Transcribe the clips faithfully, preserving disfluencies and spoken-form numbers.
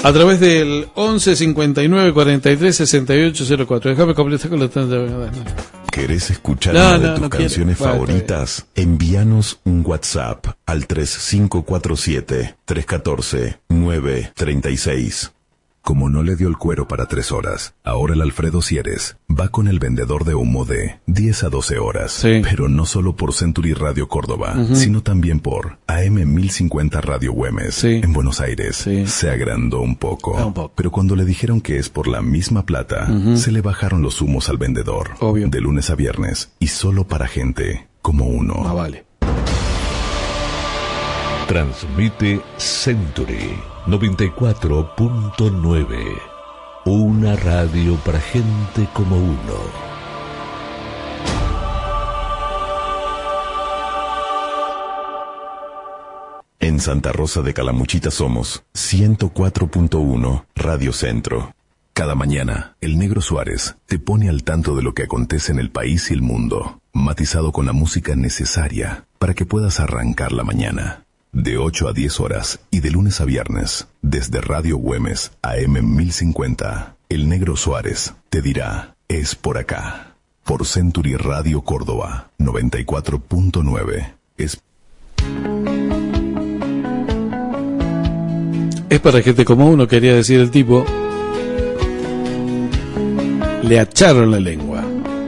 A través del once cincuenta y nueve cuarenta y tres sesenta y ocho cero cuatro. Déjame completar con la tanda. ¿Querés escuchar No, una de no, tus no canciones quiero. Bueno, favoritas? Envíanos un WhatsApp al tres cinco cuatro siete, tres uno cuatro, nueve tres seis. Como no le dio el cuero para tres horas, ahora el Alfredo Sieres va con el vendedor de humo de diez a doce horas. Sí. Pero no solo por Century Radio Córdoba, Uh-huh. sino también por A M mil cincuenta Radio Güemes. Sí. En Buenos Aires Sí. se agrandó un poco. Ah, un poco. Pero cuando le dijeron que es por la misma plata, Uh-huh. se le bajaron los humos al vendedor. Obvio. De lunes a viernes y solo para gente como uno. Ah, vale. Transmite Century noventa y cuatro punto nueve. Una radio para gente como uno. En Santa Rosa de Calamuchita somos ciento cuatro punto uno Radio Centro. Cada mañana, el Negro Suárez te pone al tanto de lo que acontece en el país y el mundo, matizado con la música necesaria para que puedas arrancar la mañana. De ocho a diez horas y de lunes a viernes, desde Radio Güemes A M mil cincuenta, el Negro Suárez te dirá, es por acá. Por Century Radio Córdoba, noventa y cuatro punto nueve. Es... Es para gente como uno, quería decir el tipo. Le acharon la lengua.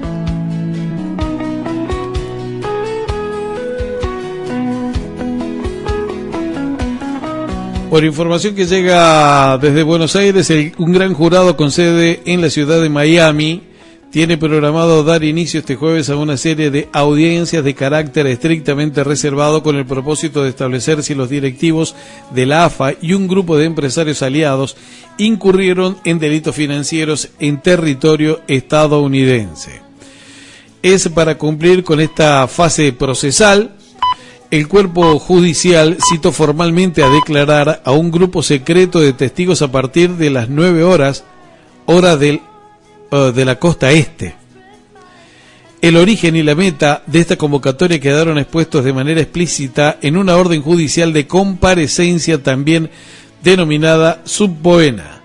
Por información que llega desde Buenos Aires, el, un gran jurado con sede en la ciudad de Miami tiene programado dar inicio este jueves a una serie de audiencias de carácter estrictamente reservado con el propósito de establecer si los directivos de la A F A y un grupo de empresarios aliados incurrieron en delitos financieros en territorio estadounidense. Es para cumplir con esta fase procesal. El cuerpo judicial citó formalmente a declarar a un grupo secreto de testigos a partir de las nueve horas, hora del, uh, de la costa este. El origen y la meta de esta convocatoria quedaron expuestos de manera explícita en una orden judicial de comparecencia también denominada subpoena.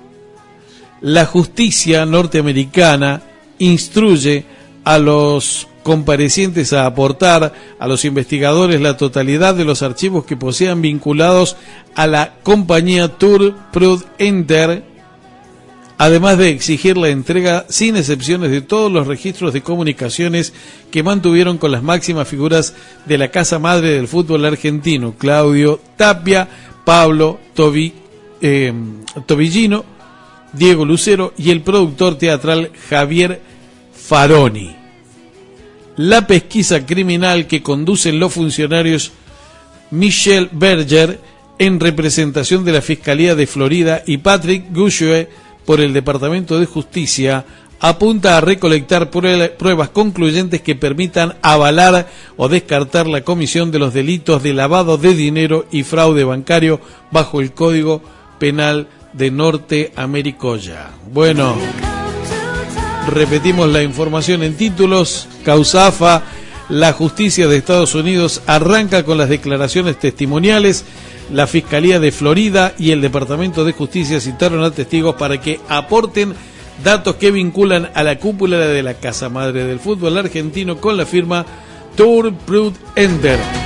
La justicia norteamericana instruye a los comparecientes a aportar a los investigadores la totalidad de los archivos que posean vinculados a la compañía Tour Prudenter, además de exigir la entrega sin excepciones de todos los registros de comunicaciones que mantuvieron con las máximas figuras de la casa madre del fútbol argentino, Claudio Tapia, Pablo Tobi, eh, Tobillino, Diego Lucero y el productor teatral Javier Faroni. La pesquisa criminal que conducen los funcionarios Michelle Berger en representación de la Fiscalía de Florida y Patrick Gouchue por el Departamento de Justicia apunta a recolectar pruebas concluyentes que permitan avalar o descartar la comisión de los delitos de lavado de dinero y fraude bancario bajo el Código Penal de Norteamérica. Bueno, repetimos la información en títulos. Causa A F A, la justicia de Estados Unidos arranca con las declaraciones testimoniales. La Fiscalía de Florida y el Departamento de Justicia citaron a testigos para que aporten datos que vinculan a la cúpula de la Casa Madre del Fútbol Argentino con la firma Tour Prudenter.